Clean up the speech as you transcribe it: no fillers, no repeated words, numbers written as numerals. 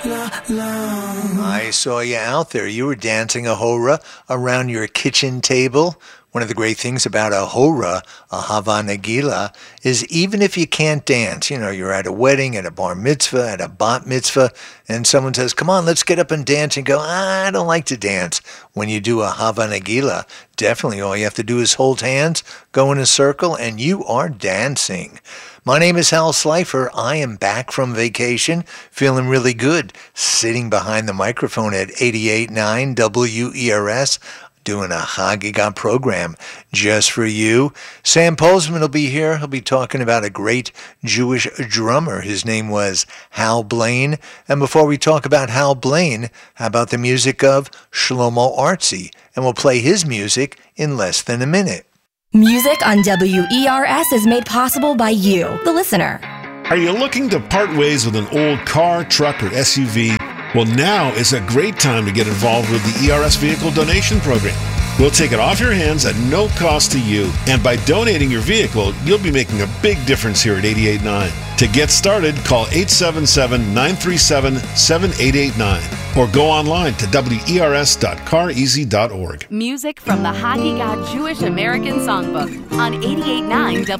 I saw you out there. You were dancing a hora around your kitchen table. One of the great things about a hora, a Hava Nagila, is even if you can't dance, you're at a wedding, at a bar mitzvah, at a bat mitzvah, and someone says, come on, let's get up and dance, and go, I don't like to dance. When you do a Hava Nagila, definitely all you have to do is hold hands, go in a circle, and you are dancing. My name is Hal Slifer. I am back from vacation, feeling really good, sitting behind the microphone at 88.9 WERS, doing a Hagiga program just for you. Sam Posman will be here. He'll be talking about a great Jewish drummer. His name was Hal Blaine. And before we talk about Hal Blaine, how about the music of Shlomo Artzi? And we'll play his music in less than a minute. Music on WERS is made possible by you, the listener. Are you looking to part ways with an old car, truck, or SUV? Well, now is a great time to get involved with the ERS Vehicle Donation Program. We'll take it off your hands at no cost to you. And by donating your vehicle, you'll be making a big difference here at 88.9. To get started, call 877-937-7889 or go online to wers.careasy.org. Music from the Hagiga Jewish American Songbook on 88.9